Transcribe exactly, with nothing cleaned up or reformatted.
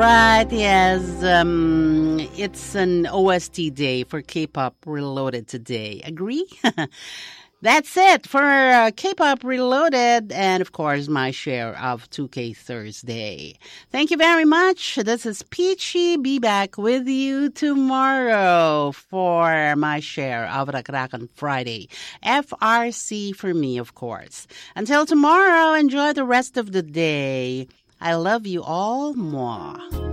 right, yes. Um, it's an O S T day for K-Pop Reloaded today. Agree? That's it for uh, K-Pop Reloaded and, of course, my share of two K Thursday. Thank you very much. This is Peachy. Be back with you tomorrow for my share of Rakrakan Friday. F R C for me, of course. Until tomorrow, enjoy the rest of the day. I love you all. Mwah.